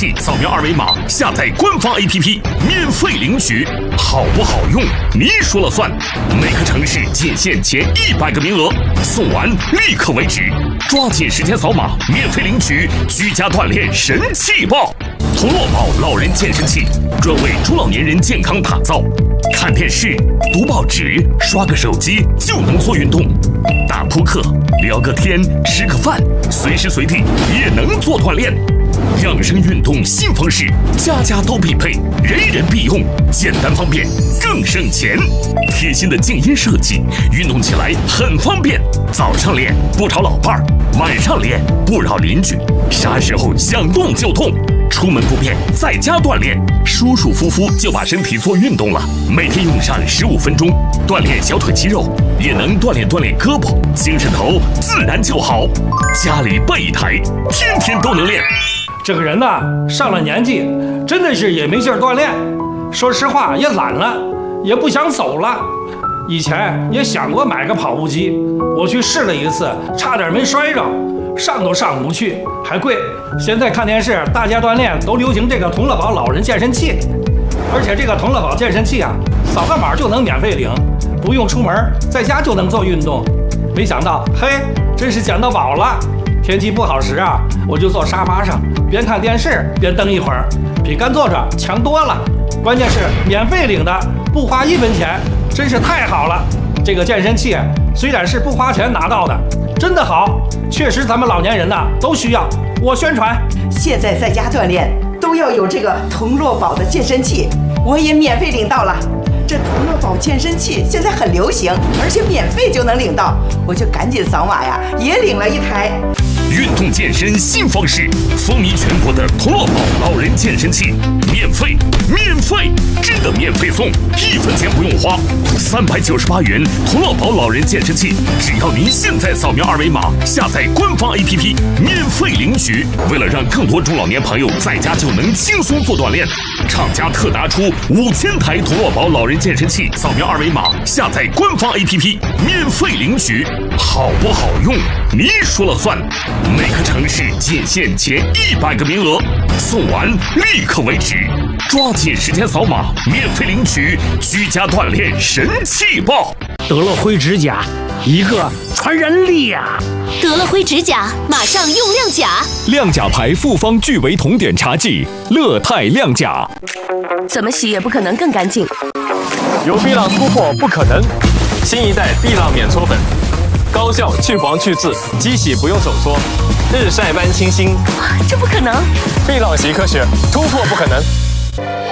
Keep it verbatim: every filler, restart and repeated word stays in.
器，扫描二维码下载官方 A P P， 免费领取。好不好用，你说了算。每个城市仅限前一百个名额，送完立刻为止。抓紧时间扫码，免费领取居家锻炼神器报。同乐宝老人健身器，专为中老年人健康打造。看电视、读报纸、刷个手机就能做运动，打扑克、聊个天、吃个饭，随时随地也能做锻炼。养生运动新方式，家家都必备，人人必用，简单方便，更省钱。贴心的静音设计，运动起来很方便。早上练不吵老伴儿，晚上练不扰邻居，啥时候想动就动。出门不便，在家锻炼，舒舒服服就把身体做运动了。每天用上十五分钟，锻炼小腿肌肉，也能锻炼锻炼胳膊，精神头自然就好。家里备一台，天天都能练。 这个人呐，上了年纪，真的是也没劲儿锻炼。说实话，也懒了，也不想走了。以前也想过买个跑步机，我去试了一次，差点没摔着，上都上不去，还贵。现在看电视，大家锻炼都流行这个同乐宝老人健身器，而且这个同乐宝健身器啊，扫个码就能免费领，不用出门，在家就能做运动。没想到，嘿，真是捡到宝了。天气不好时啊，我就坐沙发上，边看电视边蹬一会儿，比干坐着强多了。关键是免费领的，不花一分钱，真是太好了。这个健身器虽然是不花钱拿到的，真的好，确实咱们老年人呐都需要。我宣传， 现在在家锻炼都要有这个同乐宝的健身器，我也免费领到了。这同乐宝健身器现在很流行，而且免费就能领到，我就赶紧扫码呀，也领了一台。 运动健身新方式，风靡全国的同乐宝老人健身器，免费，免费，真的免费送，一分钱不用花，三百九十八元同乐宝老人健身器，只要您现在扫描二维码，下载官方 A P P， 免费领取。为了让更多中老年朋友在家就能轻松做锻炼，厂家特拿出五千台同乐宝老人健身器，扫描二维码，下载官方 A P P， 免费领取。好不好用，你说了算。每个城市仅限前一百个名额，送完立刻为止。抓紧时间扫码，免费领取居家锻炼神器报。 德乐辉指甲，一个传染力呀！ 德乐辉指甲，马上用亮甲。 亮甲牌复方聚维铜点茶剂，乐泰亮甲。 怎么洗也不可能更干净。 有碧浪突破不可能，新一代碧浪免搓粉。高效去黄去渍，机洗不用手搓，日晒般清新。 这不可能！ 碧浪习科学，突破不可能。